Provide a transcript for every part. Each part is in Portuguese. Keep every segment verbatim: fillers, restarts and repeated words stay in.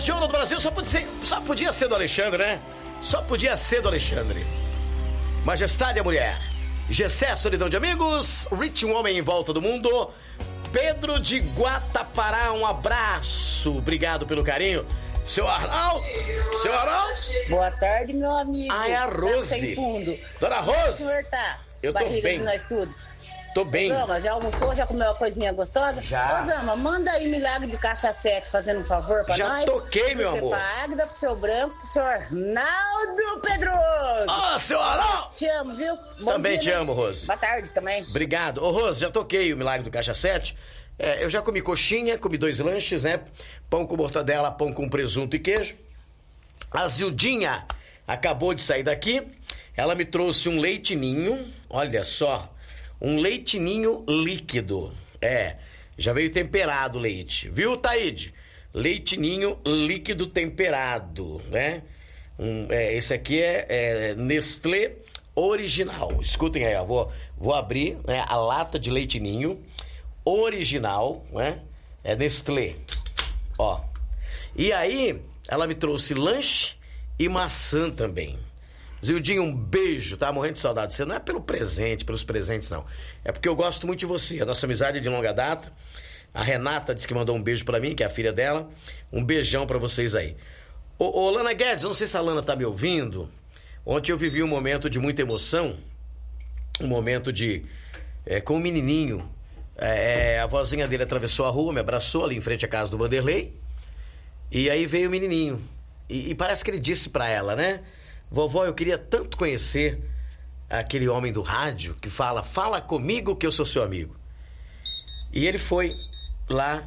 De ouro do Brasil só podia, ser, só podia ser do Alexandre, né? Só podia ser do Alexandre. Majestade a mulher. Gessé, solidão de amigos. Rich, um homem em volta do mundo. Pedro de Guatapará, um abraço. Obrigado pelo carinho. Seu Arnaldo. Seu Arnaldo. Boa tarde, meu amigo. Ah, é a Rose. Sem fundo. Dona Rose. O senhor tá? Eu tô Barriga bem. de nós tudo. Tô bem. Osama, já almoçou? Já comeu uma coisinha gostosa? Já. Osama, manda aí Milagre do Caixa sete fazendo um favor pra Já nós. toquei, meu Você amor. Pra Águida, pro seu Branco, pro seu Arnaldo Pedroso. Ah, seu Arnaldo. Te amo, viu? Bom Também dia, te né? amo, Rose. Boa tarde também. Obrigado. Ô, Rose, já toquei o Milagre do Caixa sete. É, eu já comi coxinha, comi dois lanches, né? Pão com mortadela, pão com presunto e queijo. A Zildinha acabou de sair daqui. Ela me trouxe um leite ninho, olha só. Um leite ninho líquido. É, já veio temperado o leite. Viu, Taíde? Leite ninho líquido temperado, né? Um, é, esse aqui é, é Nestlé original. Escutem aí, ó. Vou, vou abrir, né, a lata de leite ninho original, né? É Nestlé. Ó. E aí, ela me trouxe lanche e maçã também. Zildinho, um beijo, tá? Morrendo de saudade. Você não é pelo presente, pelos presentes, não. É porque eu gosto muito de você. A nossa amizade é de longa data. A Renata disse que mandou um beijo pra mim, que é a filha dela. Um beijão pra vocês aí. Ô, ô Lana Guedes, eu não sei se a Lana tá me ouvindo. Ontem eu vivi um momento de muita emoção. Um momento de... É, com o menininho. É, a vozinha dele atravessou a rua, me abraçou ali em frente à casa do Vanderlei. E aí veio o menininho. E, e parece que ele disse pra ela, né? Vovó, eu queria tanto conhecer aquele homem do rádio que fala, fala comigo que eu sou seu amigo. E ele foi lá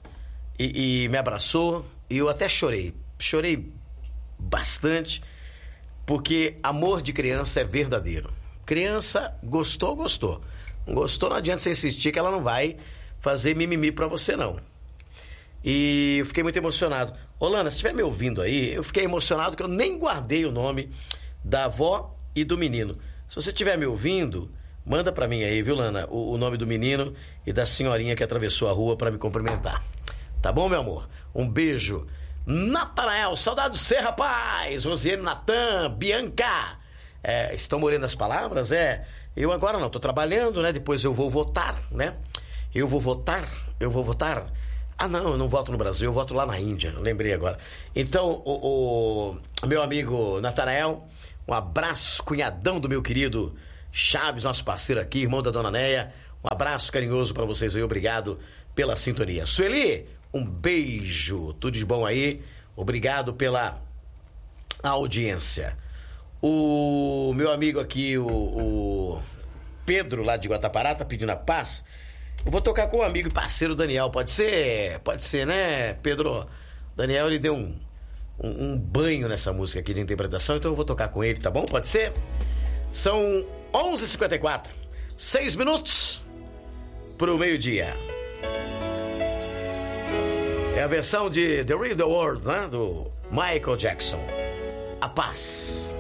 e, e me abraçou e eu até chorei. Chorei bastante, porque amor de criança é verdadeiro. Criança gostou, gostou. Não gostou, não adianta você insistir que ela não vai fazer mimimi pra você, não. E eu fiquei muito emocionado. Ô, Lana, se estiver me ouvindo aí, eu fiquei emocionado que eu nem guardei o nome da avó e do menino. Se você estiver me ouvindo, manda pra mim aí, viu, Lana, o, o nome do menino e da senhorinha que atravessou a rua pra me cumprimentar. Tá bom, meu amor? Um beijo. Natanael, saudade do você, rapaz. Rosiane, Natan, Bianca. É, estão morrendo as palavras? É. Eu agora não, tô trabalhando, né? Depois eu vou votar, né? Eu vou votar, eu vou votar... Ah, não, eu não voto no Brasil, eu voto lá na Índia, lembrei agora. Então, o, o meu amigo Natanael, um abraço, cunhadão do meu querido Chaves, nosso parceiro aqui, irmão da Dona Neia, um abraço carinhoso pra vocês aí, obrigado pela sintonia. Sueli, um beijo, tudo de bom aí, obrigado pela audiência. O meu amigo aqui, o, o Pedro, lá de Guatapará, tá pedindo a paz. Eu vou tocar com o amigo e parceiro Daniel, pode ser? Pode ser, né, Pedro? Daniel, ele deu um, um, um banho nessa música aqui de interpretação, então eu vou tocar com ele, tá bom? Pode ser? São onze e cinquenta e quatro, seis minutos pro meio-dia. É a versão de The Real the World, né, do Michael Jackson. A paz.